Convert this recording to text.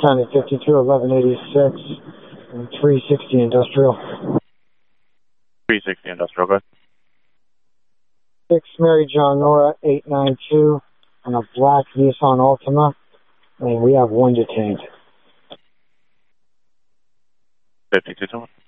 County 52, 1186, and 360 Industrial. 360 Industrial, go ahead. 6 Mary John Nora, 892, on a black Nissan Altima, and we have one detained. 52 to 1.